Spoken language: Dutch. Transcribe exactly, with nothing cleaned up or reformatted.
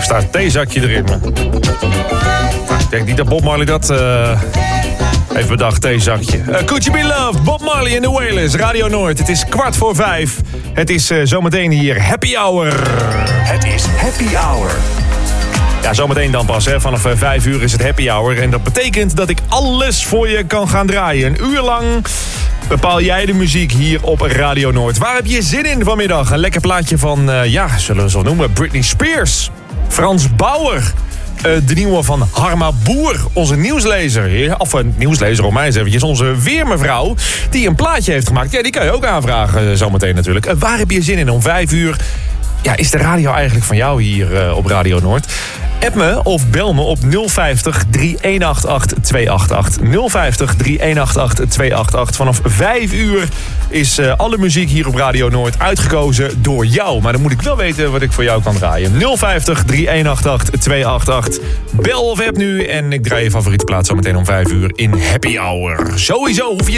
extra theezakje erin. Ik denk niet dat Bob Marley dat uh, heeft bedacht, theezakje. Uh, Could You Be Loved, Bob Marley en The Wailers, Radio Noord. Het is kwart voor vijf. Het is uh, zometeen hier Happy Hour. Het is Happy Hour. Ja, zometeen dan pas. Hè. Vanaf uh, vijf uur is het Happy Hour. En dat betekent dat ik alles voor je kan gaan draaien. Een uur lang bepaal jij de muziek hier op Radio Noord. Waar heb je zin in vanmiddag? Een lekker plaatje van, uh, ja, zullen we zo noemen, Britney Spears. Frans Bauer. Uh, de nieuwe van Harma Boer, onze nieuwslezer. Of een uh, nieuwslezer, om mij eens eventjes. Onze weermevrouw, die een plaatje heeft gemaakt. Ja, die kan je ook aanvragen uh, zometeen natuurlijk. Uh, waar heb je zin in? Om vijf uur ja, is de radio eigenlijk van jou hier uh, op Radio Noord. App me of bel me op nul vijftig, drie een acht acht, twee acht acht. nul vijftig, drie een acht acht, twee acht acht. Vanaf vijf uur is uh, alle muziek hier op Radio Noord uitgekozen door jou. Maar dan moet ik wel weten wat ik voor jou kan draaien. nul vijftig, drie een acht acht, twee acht acht. Bel of app nu en ik draai je favoriete plaat zo meteen om vijf uur in Happy Hour. Sowieso hoef je